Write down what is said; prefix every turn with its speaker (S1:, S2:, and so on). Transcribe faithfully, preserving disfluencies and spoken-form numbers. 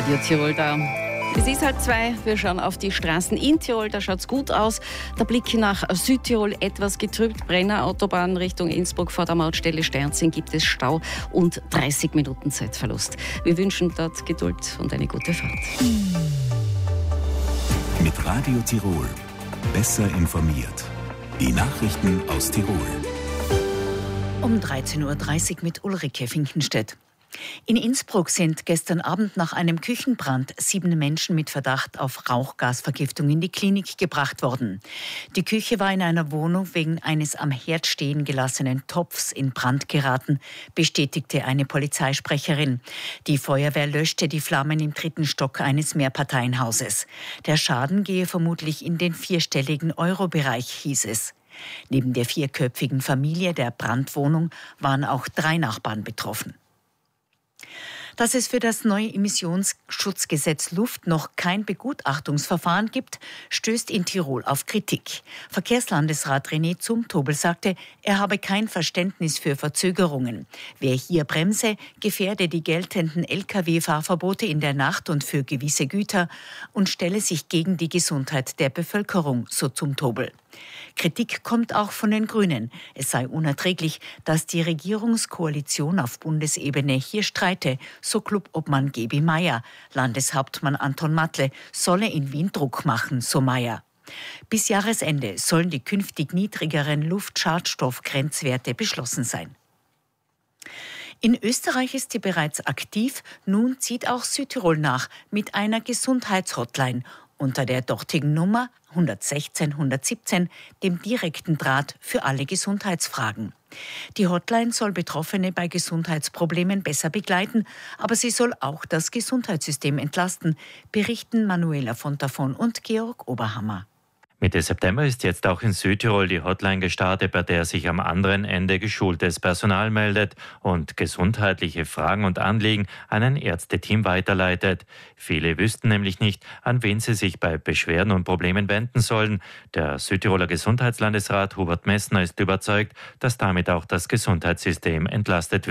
S1: Radio Tirol da. Es ist halb zwei, wir schauen auf die Straßen in Tirol, da schaut es gut aus. Der Blick nach Südtirol etwas getrübt. Brenner Autobahn Richtung Innsbruck vor der Mautstelle Sternzing gibt es Stau und dreißig Minuten Zeitverlust. Wir wünschen dort Geduld und eine gute Fahrt.
S2: Mit Radio Tirol besser informiert. Die Nachrichten aus Tirol.
S3: Um dreizehn Uhr dreißig mit Ulrike Finkenstedt. In Innsbruck sind gestern Abend nach einem Küchenbrand sieben Menschen mit Verdacht auf Rauchgasvergiftung in die Klinik gebracht worden. Die Küche war in einer Wohnung wegen eines am Herd stehen gelassenen Topfs in Brand geraten, bestätigte eine Polizeisprecherin. Die Feuerwehr löschte die Flammen im dritten Stock eines Mehrparteienhauses. Der Schaden gehe vermutlich in den vierstelligen Euro-Bereich, hieß es. Neben der vierköpfigen Familie der Brandwohnung waren auch drei Nachbarn betroffen. Dass es für das neue Emissionsschutzgesetz Luft noch kein Begutachtungsverfahren gibt, stößt in Tirol auf Kritik. Verkehrslandesrat René Zumtobel sagte, er habe kein Verständnis für Verzögerungen. Wer hier bremse, gefährde die geltenden L K W-Fahrverbote in der Nacht und für gewisse Güter und stelle sich gegen die Gesundheit der Bevölkerung, so Zumtobel. Kritik kommt auch von den Grünen. Es sei unerträglich, dass die Regierungskoalition auf Bundesebene hier streite, so Clubobmann Gebi Meier. Landeshauptmann Anton Matle solle in Wien Druck machen, so Meier. Bis Jahresende sollen die künftig niedrigeren Luftschadstoffgrenzwerte beschlossen sein. In Österreich ist sie bereits aktiv, nun zieht auch Südtirol nach mit einer Gesundheitshotline unter der dortigen Nummer hundertsechzehn hundertsiebzehn, dem direkten Draht für alle Gesundheitsfragen. Die Hotline soll Betroffene bei Gesundheitsproblemen besser begleiten, aber sie soll auch das Gesundheitssystem entlasten, berichten Manuela von Tafon und Georg Oberhammer.
S4: Mitte September ist jetzt auch in Südtirol die Hotline gestartet, bei der sich am anderen Ende geschultes Personal meldet und gesundheitliche Fragen und Anliegen an ein Ärzteteam weiterleitet. Viele wüssten nämlich nicht, an wen sie sich bei Beschwerden und Problemen wenden sollen. Der Südtiroler Gesundheitslandesrat Hubert Messner ist überzeugt, dass damit auch das Gesundheitssystem entlastet wird.